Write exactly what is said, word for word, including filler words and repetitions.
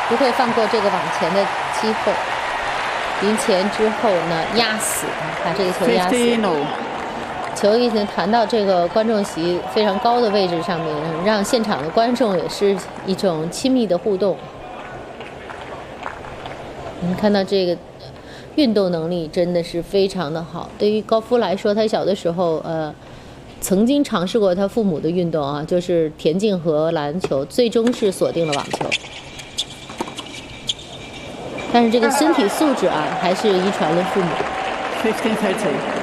不会放过这个往前的机会。赢前之后呢，压死，把这个球压死。球已经弹到这个观众席非常高的位置上面，让现场的观众也是一种亲密的互动。你看到这个运动能力真的是非常的好。对于高夫来说，他小的时候呃曾经尝试过他父母的运动啊，就是田径和篮球，最终是锁定了网球。但是这个身体素质啊，还是遗传了父母。 fifteen thirty